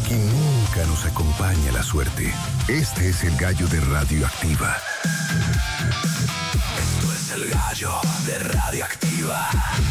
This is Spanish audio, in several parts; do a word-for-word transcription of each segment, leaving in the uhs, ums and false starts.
Aquí nunca nos acompaña la suerte. Este es el gallo de Radioactiva. Esto es el gallo de Radioactiva.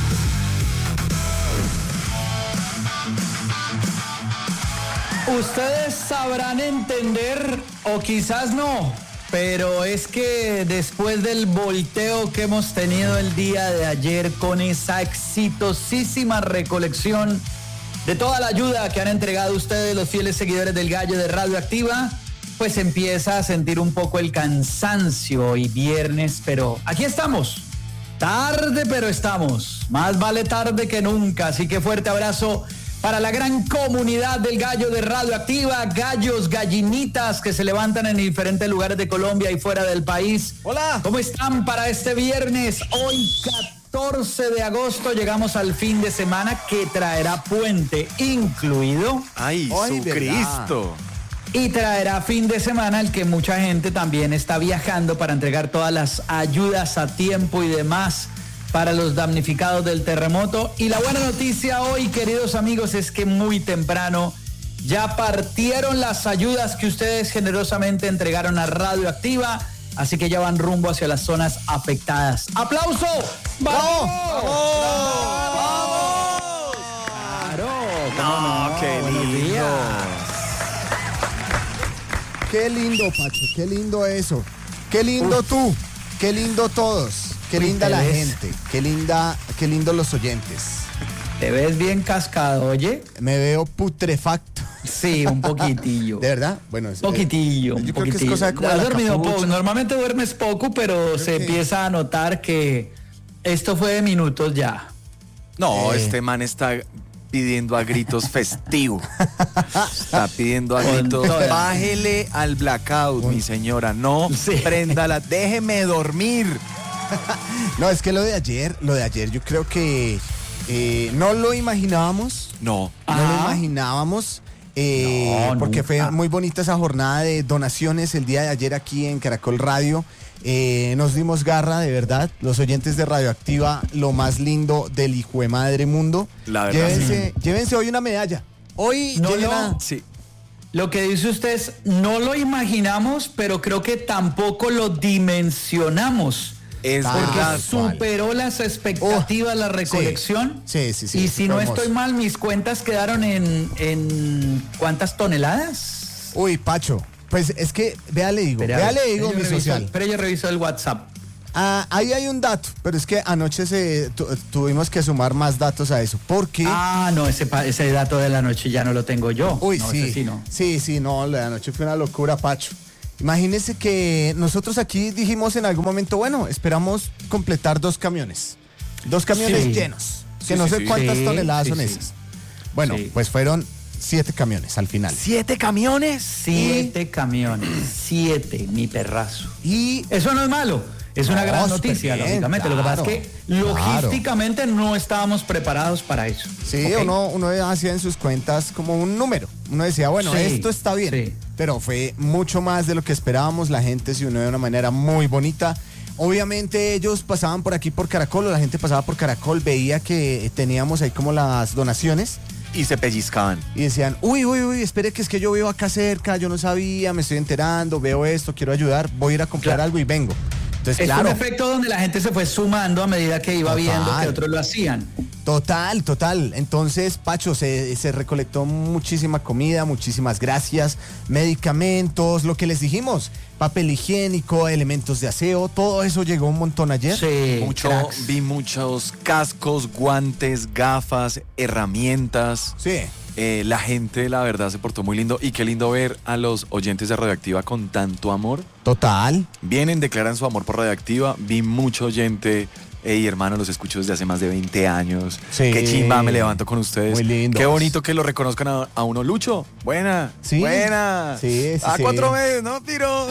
Ustedes sabrán entender, o quizás no, pero es que después del volteo que hemos tenido el día de ayer con esa exitosísima recolección de toda la ayuda que han entregado ustedes, los fieles seguidores del gallo de Radioactiva, pues empieza a sentir un poco el cansancio hoy viernes, pero aquí estamos. Tarde, pero estamos. Más vale tarde que nunca, así que fuerte abrazo para la gran comunidad del gallo de Radioactiva, gallos, gallinitas que se levantan en diferentes lugares de Colombia y fuera del país. Hola. ¿Cómo están para este viernes? Hoy catorce de agosto llegamos al fin de semana que traerá puente incluido. ¡Ay, Ay, su Cristo! Y traerá fin de semana el que mucha gente también está viajando para entregar todas las ayudas a tiempo y demás para los damnificados del terremoto. Y la buena noticia hoy, queridos amigos, es que muy temprano ya partieron las ayudas que ustedes generosamente entregaron a Radioactiva, así que ya van rumbo hacia las zonas afectadas. ¡Aplauso! ¡Vamos! ¡Vamos! ¡Vamos! ¡Claro! No, no, qué lindo. Qué lindo, Pacho, qué lindo eso. Qué lindo Uf. tú, qué lindo todos. Qué linda la gente, qué linda, qué lindo los oyentes. Te ves bien cascado, oye. Me veo putrefacto. Sí, un poquitillo. ¿De verdad? Bueno, es, poquitillo. Eh, yo un creo poquitillo. que es cosa de como Has la dormido capucha. poco. Normalmente duermes poco, pero creo se que... empieza a notar que esto fue de minutos ya. No, Eh. este man está pidiendo a gritos festivo. Está pidiendo a gritos. Bájele al blackout, mi señora. No, Sí. préndala. Déjeme dormir. No, es que lo de ayer, lo de ayer yo creo que eh, no lo imaginábamos. No. No lo Ajá. imaginábamos. eh, No, porque nunca. fue muy bonita esa jornada de donaciones el día de ayer aquí en Caracol Radio. Eh, nos dimos garra, de verdad. Los oyentes de Radioactiva, lo más lindo del hijo de madre mundo. La verdad, Llévense, llévense hoy una medalla. Hoy No, lleguen no. a- Sí. Lo que dice usted es, no lo imaginamos, pero creo que tampoco lo dimensionamos. Es Ah, Porque verdad. superó las expectativas la recolección. Sí, sí, sí. Y si no hermoso. estoy mal, mis cuentas quedaron en, en ¿cuántas toneladas? Uy, Pacho, pues es que, vea le digo, Espera, vea le espera, digo yo mi reviso- social. Pero yo reviso el WhatsApp. Ah, ahí hay un dato, pero es que anoche se tu- tuvimos que sumar más datos a eso. Porque, Ah, no, ese, pa- ese dato de la noche ya no lo tengo yo. uy, no, sí, ese sí, no. sí, sí, no, la noche fue una locura, Pacho. Imagínense que nosotros aquí dijimos en algún momento, bueno, esperamos completar dos camiones. Dos camiones Sí. llenos. Que Sí, no sí, sé sí. cuántas Sí, toneladas sí, son sí. esas. Bueno, Sí. pues fueron siete camiones al final. ¿Siete camiones? Siete camiones. Siete, mi perrazo. Y Eso no es malo. Es una No, gran súper noticia, bien, lógicamente. Lo que pasa es claro, que claro. logísticamente no estábamos preparados para eso. sí, ¿ok? uno, uno hacía en sus cuentas como un número. Uno decía, bueno, Sí, esto está bien. sí. Pero fue mucho más de lo que esperábamos. La gente se unió de una manera muy bonita. Obviamente ellos pasaban por aquí por Caracol, o la gente pasaba por Caracol, veía que teníamos ahí como las donaciones Y se pellizcaban. y decían, uy, uy, uy, espere que es que yo vivo acá cerca, yo no sabía, me estoy enterando, veo esto, quiero ayudar, voy a ir a comprar Claro. algo y vengo. Entonces, Es claro, un efecto donde la gente se fue sumando a medida que iba Total. viendo que otros lo hacían. total, total. Entonces, Pacho, se, se recolectó muchísima comida, muchísimas gracias, medicamentos, lo que les dijimos, papel higiénico, elementos de aseo, todo eso llegó un montón ayer. Sí, Mucho, cracks. vi muchos cascos, guantes, gafas, herramientas. Sí. Eh, la gente, la verdad, se portó muy lindo. Y qué lindo ver a los oyentes de Radioactiva con tanto amor. Total. Vienen, declaran su amor por Radioactiva. Vi mucho oyente. Ey, hermano, los escucho desde hace más de veinte años. Sí. Qué chimba, me levanto con ustedes. Muy lindo. Qué bonito que lo reconozcan a, a uno. Lucho, buena. Sí. Buena. Sí, sí, A sí. cuatro meses, ¿no, Tiro?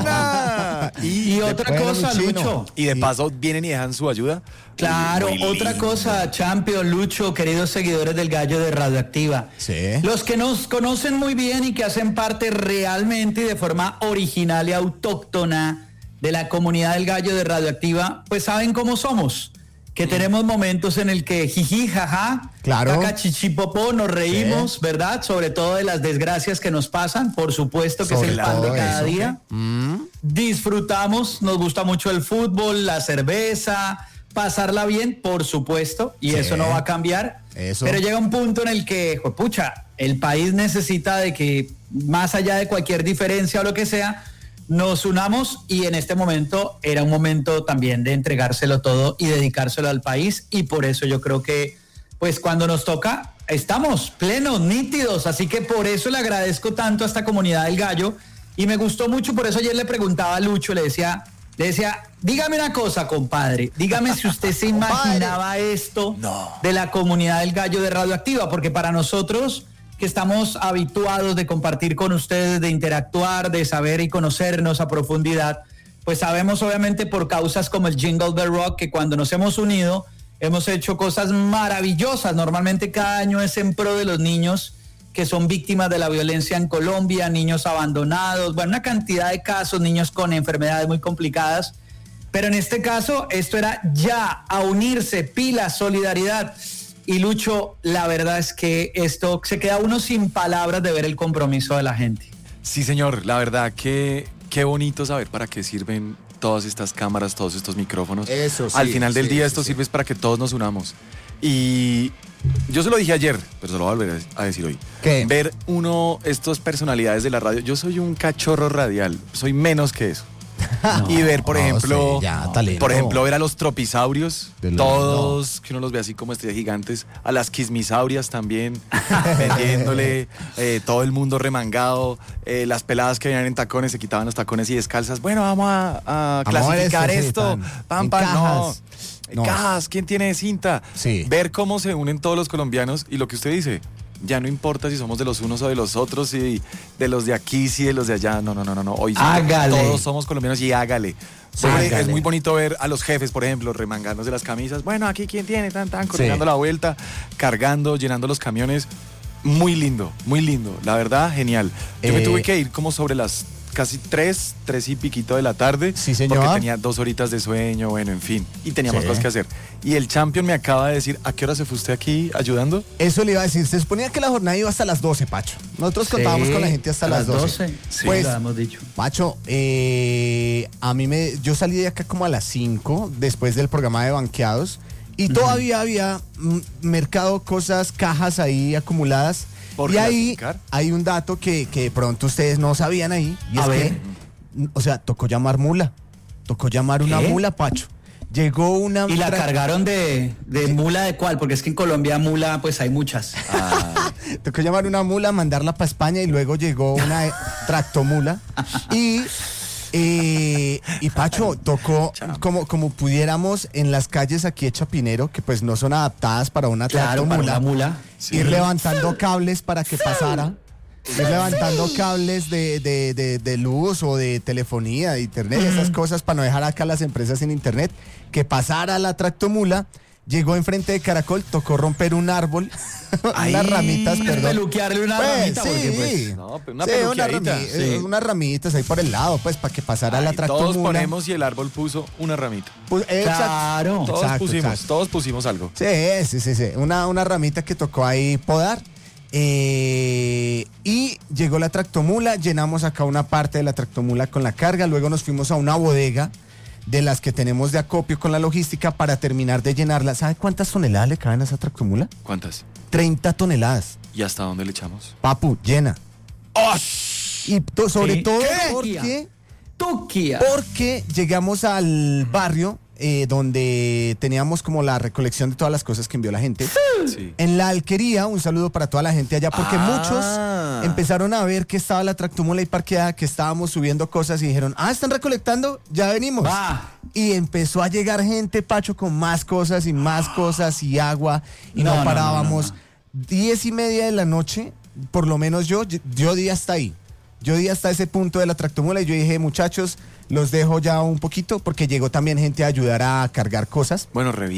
Buena. Y otra bueno, cosa, mi chino. Lucho. Y de Sí. paso vienen y dejan su ayuda. Claro, Muy otra lindo. cosa, Champion, Lucho, queridos seguidores del Gallo de Radioactiva. Sí. Los que nos conocen muy bien y que hacen parte realmente y de forma original y autóctona de la comunidad del Gallo de Radioactiva, pues saben cómo somos. que tenemos momentos en el que jiji, jaja, claro, caca, chichipopó, nos reímos, sí, ¿verdad? Sobre todo de las desgracias que nos pasan, por supuesto que Sobre es el pan de cada eso, día. Mm. Disfrutamos, nos gusta mucho el fútbol, la cerveza, pasarla bien, por supuesto, y sí, eso no va a cambiar. Eso. Pero llega un punto en el que, pucha, el país necesita de que, más allá de cualquier diferencia o lo que sea, nos unamos, y en este momento era un momento también de entregárselo todo y dedicárselo al país, y por eso yo creo que pues cuando nos toca estamos plenos, nítidos, así que por eso le agradezco tanto a esta comunidad del Gallo, y me gustó mucho. Por eso ayer le preguntaba a Lucho, le decía, le decía, dígame una cosa, compadre, dígame si usted se imaginaba esto no. de la comunidad del Gallo de Radioactiva, porque para nosotros que estamos habituados de compartir con ustedes, de interactuar, de saber y conocernos a profundidad, pues sabemos obviamente por causas como el Jingle Bell Rock que cuando nos hemos unido hemos hecho cosas maravillosas. Normalmente cada año es en pro de los niños que son víctimas de la violencia en Colombia, niños abandonados, bueno, una cantidad de casos, niños con enfermedades muy complicadas, pero en este caso esto era ya a unirse, pilas, solidaridad. Y Lucho, la verdad es que esto se queda uno sin palabras de ver el compromiso de la gente. Sí, señor, la verdad que qué bonito saber para qué sirven todas estas cámaras, todos estos micrófonos. Eso sí. Al final del sí, día sí, esto sí. sirve para que todos nos unamos. Y yo se lo dije ayer, pero se lo voy a volver a decir hoy. ¿Qué? Ver uno, estas personalidades de la radio. Yo soy un cachorro radial, soy menos que eso. No, y ver, por ejemplo, sí, ya, por ejemplo, ver a los tropisaurios, todos, no. que uno los ve así como estrellas gigantes, a las quismisaurias también, vendiéndole, eh, todo el mundo remangado, eh, las peladas que venían en tacones, se quitaban los tacones y descalzas. Bueno, vamos a, a clasificar este, esto, sí, pam, pam, no. No. Cajas, ¿quién tiene cinta? Sí. Ver cómo se unen todos los colombianos y lo que usted dice, ya no importa si somos de los unos o de los otros, y de los de aquí, si de los de allá, no, no, no, no, no. Hoy todos somos colombianos y hágale. Sí, hágale. Es muy bonito ver a los jefes, por ejemplo, remangándose las camisas. Bueno, aquí quién tiene, tan, tan, coordinando sí. la vuelta, cargando, llenando los camiones. Muy lindo, muy lindo, la verdad, genial. Yo eh... me tuve que ir como sobre las casi tres, tres y piquito de la tarde. Sí, señor. Porque tenía dos horitas de sueño, bueno, en fin. Y teníamos sí. cosas que hacer. Y el champion me acaba de decir, ¿a qué hora se fue usted aquí ayudando? Eso le iba a decir. Se suponía que la jornada iba hasta las doce, Pacho. Nosotros sí, contábamos con la gente hasta las doce. doce. Sí, pues, lo hemos dicho. Pacho, eh, a mí me... Yo salí de acá como a las cinco, después del programa de banqueados, y uh-huh. todavía había mm, mercado, cosas, cajas ahí acumuladas. Y ahí hay un dato que, que de pronto ustedes no sabían ahí, y a es ver. que, o sea, tocó llamar mula, tocó llamar una ¿Qué? mula, Pacho. Llegó una... ¿Y la tra- cargaron de, de mula de cuál? Porque es que en Colombia mula pues hay muchas. Ah. Tocó llamar una mula, mandarla para España, y luego llegó una tractomula y... Eh, y Pacho, tocó como, como pudiéramos en las calles aquí de Chapinero, que pues no son adaptadas para una claro, tractomula, para una mula. Sí. Ir levantando cables para que pasara, ir levantando cables de, de, de, de luz o de telefonía, de internet, uh-huh. esas cosas para no dejar acá las empresas sin internet, que pasara la tractomula. Llegó enfrente de Caracol, tocó romper un árbol, unas ramitas, perdón. Peluquearle una pues, ramita, sí, porque pues... No, pero una sí, peluqueadita. Una rami- sí. unas ramitas ahí por el lado, pues, para que pasara Ay, la tractomula. Todos ponemos y el árbol puso una ramita. Pues, exacto. Claro. Todos exacto, pusimos, exacto. todos pusimos algo. Sí, sí, sí, sí. Una, una ramita que tocó ahí podar. Eh, y llegó la tractomula, llenamos acá una parte de la tractomula con la carga, luego nos fuimos a una bodega de las que tenemos de acopio con la logística para terminar de llenarla. ¿Sabe cuántas toneladas le caben a esa tractomula? ¿Cuántas? treinta toneladas. ¿Y hasta dónde le echamos? Papu, llena. ¡Oh! Y to- sobre ¿Qué? todo ¿Qué? porque, Tuquia. porque llegamos al barrio eh, donde teníamos como la recolección de todas las cosas que envió la gente. Sí. En la alquería, un saludo para toda la gente allá, porque Ah. muchos empezaron a ver que estaba la tractomula ahí parqueada, que estábamos subiendo cosas y dijeron, ah, ¿están recolectando? Ya venimos. Va. Y empezó a llegar gente, Pacho, con más cosas y más cosas y agua, y no, No, no, parábamos. no, no, Diez y media de la noche, por lo menos yo, yo di hasta ahí. Yo di hasta ese punto de la tractomula y yo dije, muchachos, los dejo ya un poquito, porque llegó también gente a ayudar a cargar cosas. Bueno, re bien.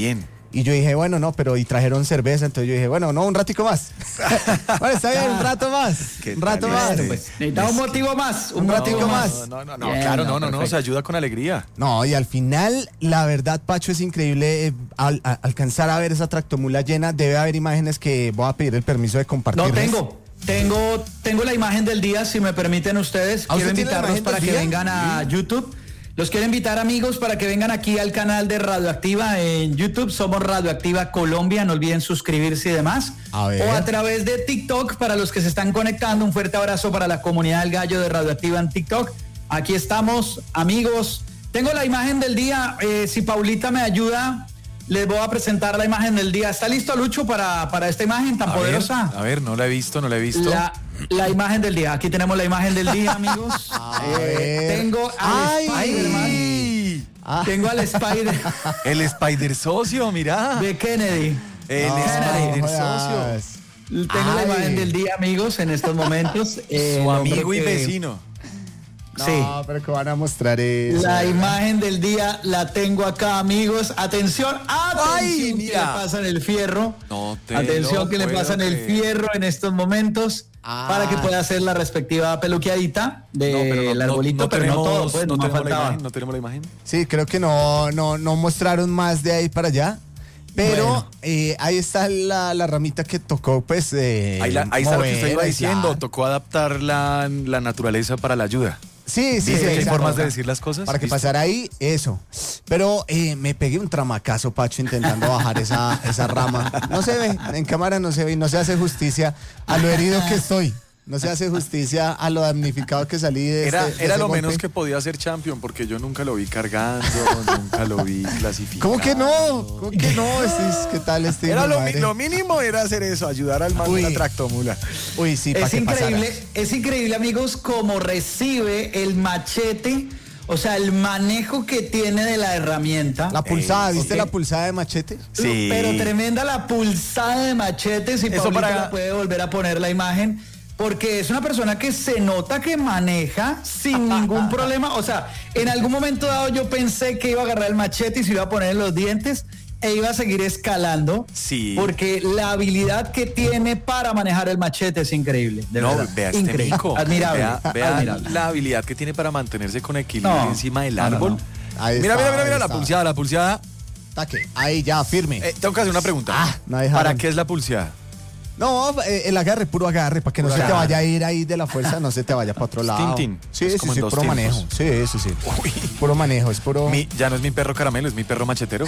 Y yo dije, bueno, no, pero y trajeron cerveza, entonces yo dije, bueno, no, un ratico más. Bueno, está bien, un rato más. Un rato más. Este? Pues, necesitamos un motivo más, un no, ratico no, más. No, no, no, bien, claro, no, no, no, se ayuda con alegría. No, y al final, la verdad, Pacho, es increíble eh, al, a, alcanzar a ver esa tractomula llena. Debe haber imágenes que voy a pedir el permiso de compartir. No tengo. Tengo, tengo la imagen del día, si me permiten ustedes. Quiero invitarlos para que vengan a YouTube. Los quiero invitar, amigos, para que vengan aquí al canal de Radioactiva en YouTube. Somos Radioactiva Colombia. No olviden suscribirse y demás. A ver. O a través de TikTok, para los que se están conectando. Un fuerte abrazo para la comunidad del Gallo de Radioactiva en TikTok. Aquí estamos, amigos. Tengo la imagen del día. Eh, si Paulita me ayuda, les voy a presentar la imagen del día. ¿Está listo, Lucho, para, para esta imagen tan a poderosa? Ver, a ver, no la he visto, no la he visto. La, la imagen del día. Aquí tenemos la imagen del día, amigos. Eh, tengo al Spider-Man. Ah. Tengo al Spider. El Spider socio, mira. De Kennedy. El no, Spider no, socio. Tengo Ay. la imagen del día, amigos, en estos momentos. Eh, Su amigo y que... vecino. No, sí. pero que van a mostrar eso. La imagen del día la tengo acá, amigos. Atención, atención, Ay, que le pasan el fierro. No te atención que le pasan el fierro en estos momentos ah. para que pueda hacer la respectiva peluqueadita del no, pero no, arbolito, no, no pero tenemos, no todo, pues, no, no, tenemos la imagen, no tenemos la imagen. Sí, creo que no, no, no mostraron más de ahí para allá. Pero bueno. eh, ahí está la, la ramita que tocó, pues. Eh, ahí la, ahí está lo que usted iba diciendo. Tocó adaptar la, la naturaleza para la ayuda. Sí, sí, sí. Hay formas de decir las cosas. Para que pasara ahí, eso. Pero eh, me pegué un tramacazo, Pacho, intentando bajar esa, esa rama. No se ve, en cámara no se ve y no se hace justicia a lo herido que estoy. No se hace justicia a lo damnificado que salí de Era, este, de era lo golpe. menos que podía ser champion, porque yo nunca lo vi cargando, nunca lo vi clasificando. ¿Cómo que no? ¿Cómo que no? Este, ¿Qué tal este? Era lo, lo mínimo era hacer eso, ayudar al man de la tractomula. Uy, sí, es increíble, es increíble, amigos, cómo recibe el machete. O sea, el manejo que tiene de la herramienta. La pulsada, eh, ¿viste okay. la pulsada de machete? Sí. Pero tremenda la pulsada de machete. Si eso para... la puede volver a poner la imagen. Porque es una persona que se nota que maneja sin ningún problema. O sea, en algún momento dado yo pensé que iba a agarrar el machete y se iba a poner en los dientes e iba a seguir escalando. Sí. Porque la habilidad que tiene para manejar el machete es increíble. De no, verdad. vea este increíble. Mico. Admirable. Vea, vea Admirable. la habilidad que tiene para mantenerse con equilibrio no, encima del árbol. No, no. Ahí mira, está, mira, mira, mira, la está. pulseada, la pulseada. Taque. Ahí ya, firme. Eh, tengo que hacer una pregunta. Ah, no ¿Para qué es la pulseada? No, eh, el agarre, puro agarre, para que puro no agarre. se te vaya a ir ahí de la fuerza, no se te vaya para otro lado. Tintin. Sí, es sí, como sí, puro tiempos. manejo. Sí, eso sí. Uy. Puro manejo, es puro... Mi, ya no es mi perro caramelo, es mi perro machetero.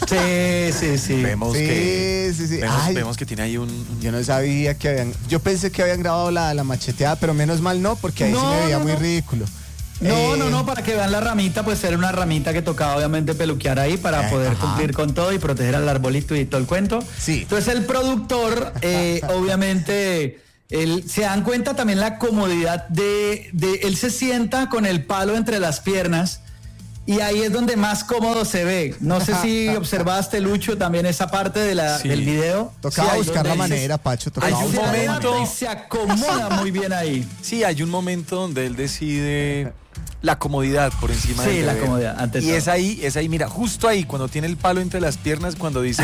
Sí, sí, sí. Vemos sí, que... Sí, sí, vemos, vemos que tiene ahí un... Yo no sabía que habían... Yo pensé que habían grabado la, la macheteada, pero menos mal no, porque ahí no, sí me veía no, muy no. ridículo. No, eh, no, no, para que vean la ramita, pues era una ramita que tocaba obviamente peluquear ahí para eh, poder ajá. cumplir con todo y proteger al arbolito y todo el cuento. Sí. Entonces el productor, eh, obviamente, él, se dan cuenta también la comodidad de, de, él se sienta con el palo entre las piernas y ahí es donde más cómodo se ve. No sé si observaste, Lucho, también esa parte de la, sí. del video. Tocaba sí, buscar la manera, Pacho. Hay un momento... Y se acomoda muy bien ahí. Sí, hay un momento donde él decide... La comodidad por encima sí, del la bebé. comodidad. Antes y todo. es ahí, es ahí, mira, justo ahí, cuando tiene el palo entre las piernas, cuando dice...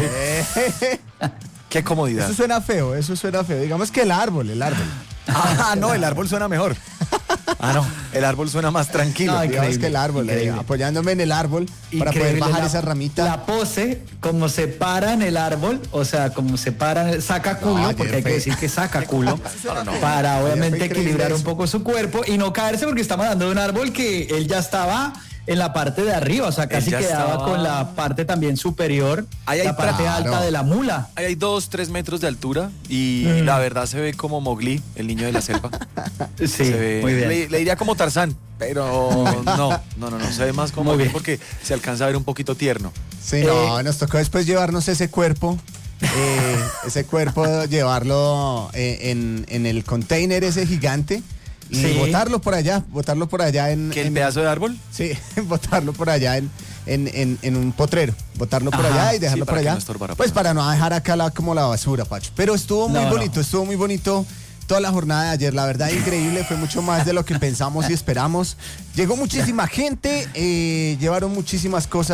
¡Qué comodidad! Eso suena feo, eso suena feo. Digamos que el árbol, el árbol. Ah, no, el árbol suena mejor. Ah, no, el árbol suena más tranquilo. No, digamos que el árbol, eh, apoyándome en el árbol increíble. Para poder bajar la, esa ramita. La pose, como se para en el árbol, o sea, como se para, saca culo, no, porque hay fe. que decir que saca culo, no, no, para obviamente equilibrar un poco su cuerpo y no caerse, porque estamos hablando de un árbol que él ya estaba en la parte de arriba, o sea, casi quedaba estaba... con la parte también superior, ahí hay la parte claro. alta de la mula. Ahí hay dos, tres metros de altura y mm. la verdad se ve como Mowgli, el niño de la selva. Sí, se ve, muy bien. Le, le diría como Tarzán, pero no, no, no, no, se ve más como Mowgli porque se alcanza a ver un poquito tierno. Sí, eh, no, nos tocó después llevarnos ese cuerpo, eh, ese cuerpo, llevarlo eh, en, en el container ese gigante. Y sí. botarlo por allá, botarlo por allá en... ¿Qué, el en, pedazo de árbol? Sí, botarlo por allá en, en, en, en un potrero, botarlo por Ajá, allá y dejarlo sí, por allá. No pues para no dejar acá la, como la basura, Pacho. Pero estuvo muy no, bonito, no. estuvo muy bonito toda la jornada de ayer, la verdad increíble, fue mucho más de lo que pensamos y esperamos. Llegó muchísima gente, eh, llevaron muchísimas cosas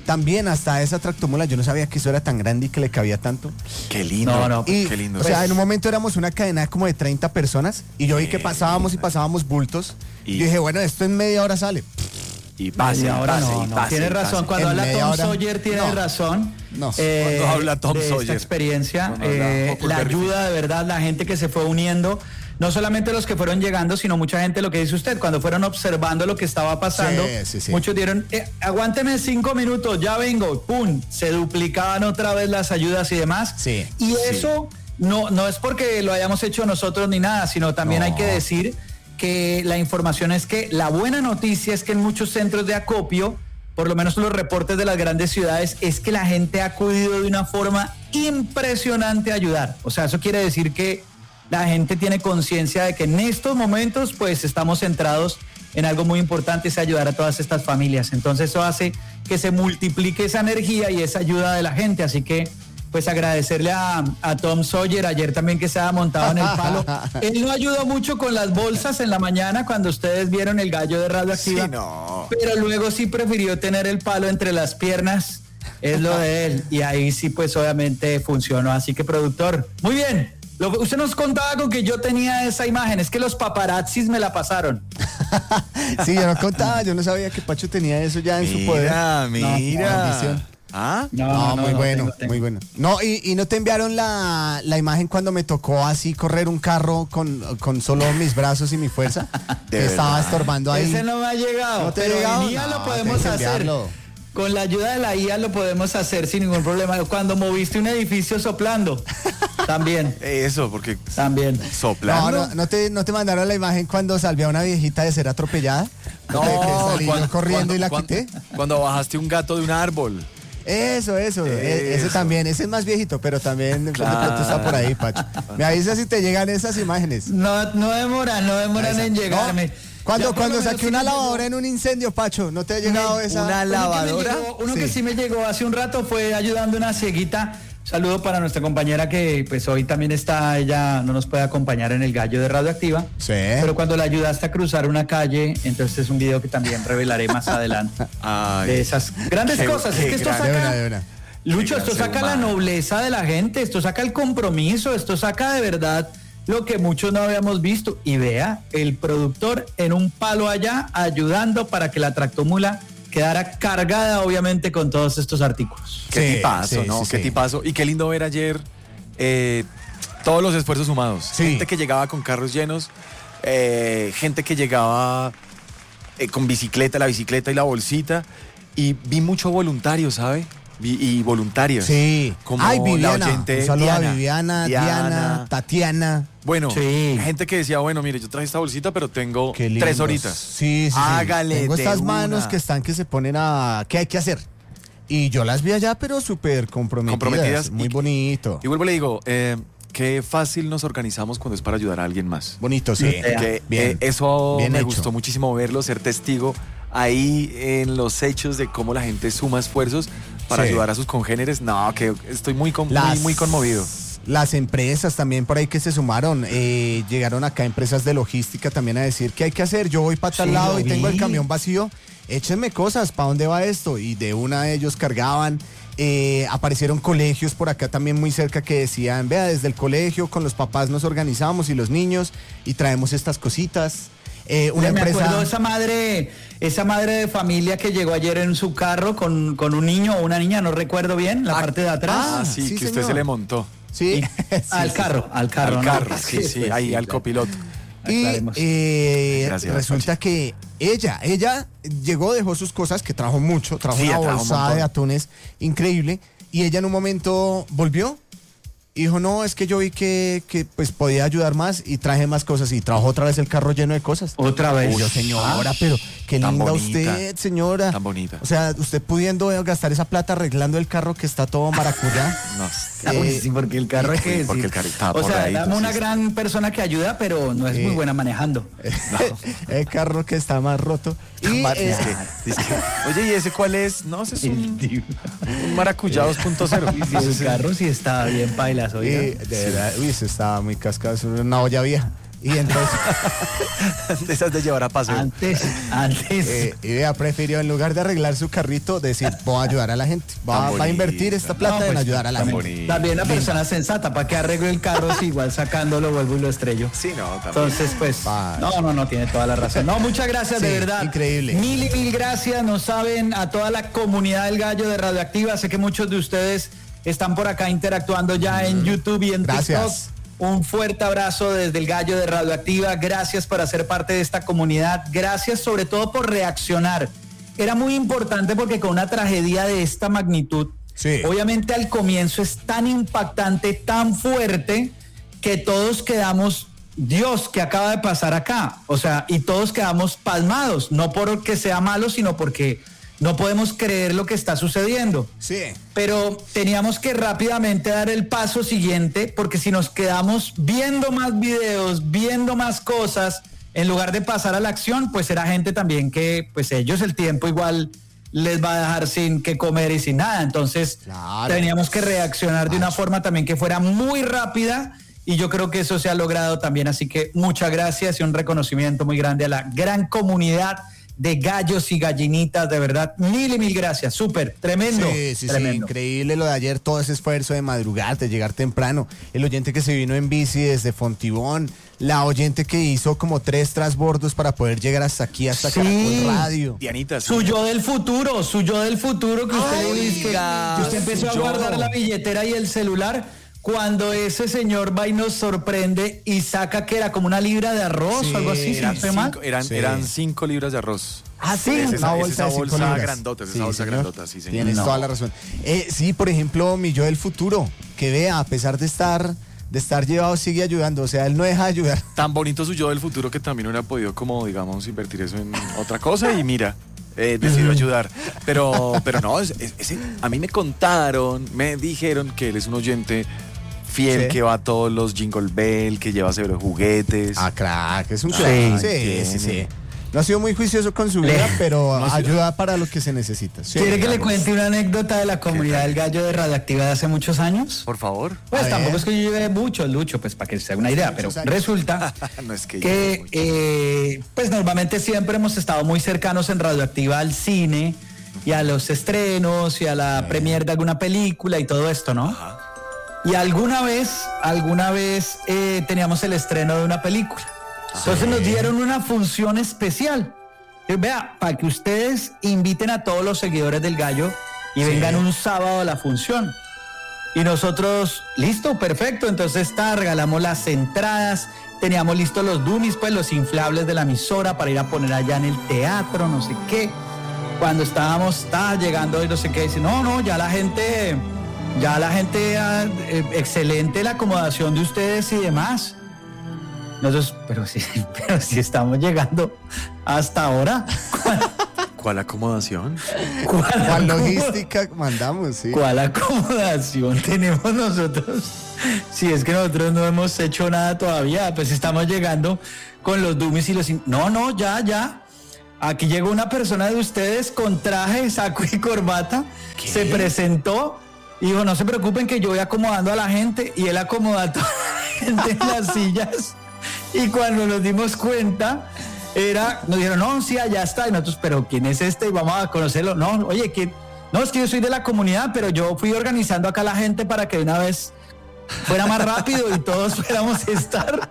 también hasta esa tractomula, yo no sabía que eso era tan grande y que le cabía tanto. Qué lindo. No, no, y, qué lindo. O sea, en un momento éramos una cadena como de treinta personas y yo vi que pasábamos y pasábamos bultos. Y, y yo dije, bueno, esto en media hora sale. Y pase, ahora pase, no, y no. pase, Tiene y razón, pase. cuando En habla media Tom hora, Sawyer tiene no. razón. No. Eh, Cuando habla Tom de Sawyer. esta experiencia, Cuando habla eh, la Huckleberry ayuda de verdad, la gente que se fue uniendo, no solamente los que fueron llegando, sino mucha gente, lo que dice usted, cuando fueron observando lo que estaba pasando, Sí, sí, sí. muchos dieron, eh, aguánteme cinco minutos, ya vengo, pum, se duplicaban otra vez las ayudas y demás. Sí, y sí. eso no, no es porque lo hayamos hecho nosotros ni nada, sino también No. hay que decir que la información es que la buena noticia es que en muchos centros de acopio, por lo menos los reportes de las grandes ciudades, es que la gente ha acudido de una forma impresionante a ayudar. O sea, eso quiere decir que la gente tiene conciencia de que en estos momentos pues estamos centrados en algo muy importante, es ayudar a todas estas familias. Entonces eso hace que se multiplique esa energía y esa ayuda de la gente. Así que pues agradecerle a, a Tom Sawyer ayer también que se ha montado en el palo. Él no ayudó mucho con las bolsas en la mañana cuando ustedes vieron el gallo de Radioactiva. Sí, no. Pero luego sí prefirió tener el palo entre las piernas. Es lo de él. Y ahí sí pues obviamente funcionó. Así que productor, muy bien. Lo, usted nos contaba con que yo tenía esa imagen. Es que los paparazzis me la pasaron. Sí, yo no contaba, yo no sabía que Pacho tenía eso ya en su poder. Mira, mira. No, ¿Ah? No, no, no muy no, bueno, tengo, tengo. muy bueno. No, y, y no te enviaron la, la imagen cuando me tocó así correr un carro con, con solo mis brazos y mi fuerza. De que estaba verdad. estorbando ahí. Ese no me ha llegado. ¿No te ha pero llegado? en I A No, lo podemos tienes que hacer. enviarlo. Con la ayuda de la I A lo podemos hacer sin ningún problema. Cuando moviste un edificio soplando. También. Eso, porque También. No, soplando. no, no te, no te mandaron la imagen cuando salvé a una viejita de ser atropellada. No, Que- que salí yo cuando- corriendo cuando- y la cuando- quité. Cuando bajaste un gato de un árbol. Eso, eso, e- ese Eso. también, ese es más viejito, pero también de pronto Claro. está por ahí, Pacho. Me avisas si te llegan esas imágenes. No, no demoran, no demoran en llegarme. No, Cuando, Ya por cuando lo menos saqué sí una me llegó- lavadora en un incendio, Pacho, ¿no te ha llegado esa? una Uno que me lavadora. llegó- Uno que Sí. sí me llegó hace un rato fue ayudando a una cieguita. Saludo para nuestra compañera que pues hoy también está, ella no nos puede acompañar en el gallo de Radioactiva. Sí. Pero cuando la ayudaste a cruzar una calle, entonces es un video que también revelaré más adelante. Ay. De esas grandes Qué- cosas. qué Es que esto gran- De una, saca, de una. Lucho, Qué esto gran saca ser la humano. nobleza de la gente, esto saca el compromiso, esto saca de verdad lo que muchos no habíamos visto. Y vea, el productor en un palo allá ayudando para que la tractomula quedara cargada obviamente con todos estos artículos. Qué Sí, tipazo, sí, ¿no? sí, Qué sí. tipazo. Y qué lindo ver ayer eh, todos los esfuerzos sumados. Sí. Gente que llegaba con carros llenos, eh, gente que llegaba eh, con bicicleta, la bicicleta y la bolsita. Y vi mucho voluntario, ¿sabe? Vi- y voluntarias. Sí. Como Ay, la Viviana. oyente Un saludo Diana. a Viviana, Diana. Diana, Tatiana. Bueno, Sí. gente que decía, bueno, mire, yo traje esta bolsita, pero tengo Qué lindos. tres horitas. Sí, sí, sí. Hágale Tengo de estas una. manos que están que se ponen a... ¿Qué hay que hacer? Y yo las vi allá, pero súper comprometidas. Comprometidas. Muy Y- bonito. Y vuelvo y le digo, eh, qué fácil nos organizamos cuando es para ayudar a alguien más. Bonito, sí. Vea. Que, Bien. eh, eso Bien me hecho. gustó muchísimo verlo, ser testigo ahí en los hechos de cómo la gente suma esfuerzos para Sí. ayudar a sus congéneres. No, que estoy muy, con- muy, Las- muy conmovido. Las empresas también por ahí que se sumaron, eh, llegaron acá empresas de logística también a decir qué hay que hacer. Yo voy para tal Sí, lado lo y tengo el vi. camión vacío, échenme cosas, ¿para dónde va esto? Y de una de ellos cargaban. Eh, aparecieron colegios por acá también muy cerca que decían, vea, desde el colegio con los papás nos organizamos y los niños y traemos estas cositas. Eh, una Ya me empresa... acuerdo de esa madre, esa madre de familia que llegó ayer en su carro con, con un niño o una niña, no recuerdo bien, la Ah, parte de atrás. Ah, Ah, sí, sí, que usted señor. se le montó. Sí, Y- sí, al sí. carro, al carro. al ¿no? carro, sí, sí, Pues ahí al claro. copiloto. Y Aclaremos. eh, Gracias, resulta Pachi. que ella, ella llegó, dejó sus cosas, que trajo mucho, trajo Sí, una trajo un bolsada montón. de atunes increíble, y ella en un momento volvió y dijo, no, es que yo vi que, que pues podía ayudar más y traje más cosas, y trajo otra vez el carro lleno de cosas. Otra vez. Y yo, señora, pero qué Tan linda bonita, usted, señora. tan bonita. O sea, usted pudiendo gastar esa plata arreglando el carro que está todo maracuyá. No, Ah, Eh, uy, sí, porque el carro hay que decir. porque el carro está O sea, porradito, dame una sí, sí. gran persona que ayuda, pero no es Sí. muy buena manejando. el carro que está más roto. Y, Mar- eh, dice que- dice que, oye, ¿y ese cuál es? No, ese es un, un maracuyá dos punto cero. Sí, el carro sí está bien pailas, oiga. Y de verdad, uy, se estaba muy cascado, eso era una olla vieja. Y entonces... de esas de llevar a paseo. Antes, antes. Eh, y vea, prefirió en lugar de arreglar su carrito, decir, voy a ayudar a la gente. Va, va a invertir esta plata no, pues, en ayudar a la gente. Bonito. También una persona Linda. sensata, ¿para que arreglo el carro si igual sacándolo vuelvo y lo estrello? Sí, no, también. Entonces, pues, Vaya. no, no, no, tiene toda la razón. No, muchas gracias, sí, de verdad. Increíble. Mil y mil gracias, nos saben, a toda la comunidad del Gallo de Radioactiva. Sé que muchos de ustedes están por acá interactuando ya mm. en YouTube y en gracias. TikTok. Un fuerte abrazo desde el Gallo de Radioactiva. Gracias por hacer parte de esta comunidad. Gracias sobre todo por reaccionar. Era muy importante porque con una tragedia de esta magnitud, sí. obviamente al comienzo es tan impactante, tan fuerte, que todos quedamos, Dios, ¿qué acaba de pasar acá? O sea, y todos quedamos pasmados, no porque sea malo, sino porque no podemos creer lo que está sucediendo. Sí. Pero teníamos que rápidamente dar el paso siguiente, porque si nos quedamos viendo más videos, viendo más cosas, en lugar de pasar a la acción, pues era gente también que, pues ellos el tiempo igual les va a dejar sin qué comer y sin nada. Entonces, claro. teníamos que reaccionar de una forma también que fuera muy rápida, y yo creo que eso se ha logrado también. Así que muchas gracias y un reconocimiento muy grande a la gran comunidad de gallos y gallinitas, de verdad, mil y mil gracias, súper, tremendo. Sí, sí, tremendo. sí, increíble lo de ayer, todo ese esfuerzo de madrugar, de llegar temprano, el oyente que se vino en bici desde Fontibón, la oyente que hizo como tres transbordos para poder llegar hasta aquí, hasta sí. Caracol Radio. Dianita, sí. Su yo del futuro, su yo del futuro que usted, Ay, dice, que usted empezó a guardar yo. la billetera y el celular. Cuando ese señor va y nos sorprende y saca que era como una libra de arroz sí, o algo así, eran, cinco, eran, sí. eran cinco libras de arroz. Ah, sí, es esa, una bolsa, es esa bolsa libras. grandota, es sí, esa bolsa señor. grandota, sí, señor. Tienes no. toda la razón. Eh, sí, por ejemplo, mi yo del futuro, que vea, a pesar de estar, de estar llevado, sigue ayudando, o sea, él no deja de ayudar. Tan bonito su yo del futuro que también hubiera podido, como digamos, invertir eso en otra cosa y mira. Eh, decidió ayudar, pero, pero no, es, es, es, a mí me contaron, me dijeron que él es un oyente fiel, sí. que va a todos los Jingle Bell, que lleva severos juguetes. Ah, crack, es un crack. Sí, sí, sí, sí. No ha sido muy juicioso con su vida, pero no ayuda sido... para lo que se necesita. Sí, ¿Quiere que le cuente una anécdota de la comunidad del Gallo de Radioactiva de hace muchos años? Por favor. Pues a tampoco ver. es que yo lleve mucho, Lucho, pues para que se haga una idea, pero resulta no es que, que eh, pues normalmente siempre hemos estado muy cercanos en Radioactiva al cine y a los estrenos y a la sí. premier de alguna película y todo esto, ¿no? Ajá. Y alguna vez, alguna vez eh, teníamos el estreno de una película. Entonces sí. nos dieron una función especial. Y vea, para que ustedes inviten a todos los seguidores del Gallo y sí. vengan un sábado a la función. Y nosotros, listo, perfecto. Entonces está, regalamos las entradas, teníamos listos los dummies, pues los inflables de la emisora para ir a poner allá en el teatro, no sé qué. Cuando estábamos, estaba llegando y no sé qué, dice, no, no, ya la gente... Ya la gente, eh, excelente la acomodación de ustedes y demás. Nosotros, pero si, pero si estamos llegando hasta ahora. ¿Cuál, ¿Cuál acomodación? ¿Cuál, ¿Cuál logística mandamos? Sí. ¿Cuál acomodación tenemos nosotros? Si es que nosotros no hemos hecho nada todavía, pues estamos llegando con los dummies y los... No, no, ya, ya. Aquí llegó una persona de ustedes con traje, saco y corbata. ¿Qué? Se presentó. Y dijo, no se preocupen que yo voy acomodando a la gente. Y él acomoda a toda la gente en las sillas. Y cuando nos dimos cuenta, era, nos dijeron, no, sí, allá está. Y nosotros, pero ¿quién es este? Y vamos a conocerlo. No, oye, ¿quién? No, es que yo soy de la comunidad, pero yo fui organizando acá a la gente para que de una vez fuera más rápido y todos fuéramos a estar.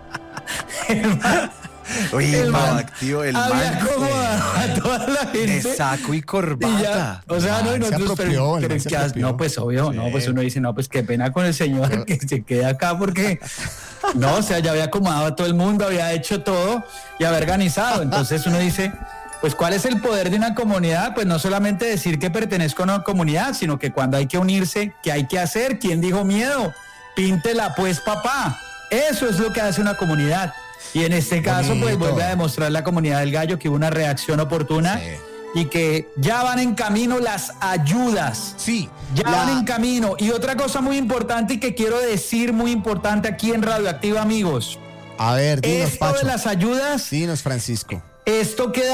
El man, Oye, el man activo, el había man acomodado a toda la gente. De saco y corbata. Y ya, o sea, no, y nosotros, apropió, pero, pero que, no, pues obvio, sí. no, pues uno dice, no, pues qué pena con el señor pero... que se quede acá porque, no, o sea, ya había acomodado a todo el mundo, había hecho todo y había organizado. Entonces uno dice, pues ¿cuál es el poder de una comunidad? Pues no solamente decir que pertenezco a una comunidad, sino que cuando hay que unirse, ¿qué hay que hacer? ¿Quién dijo miedo? Píntela pues, papá. Eso es lo que hace una comunidad. Y en este caso, bonito. Pues vuelve a demostrar la comunidad del Gallo que hubo una reacción oportuna sí. y que ya van en camino las ayudas. Sí. Ya la... van en camino. Y otra cosa muy importante y que quiero decir muy importante aquí en Radioactiva, amigos. A ver, dinos, Esto Pacho. de las ayudas. Dinos, Francisco. Esto queda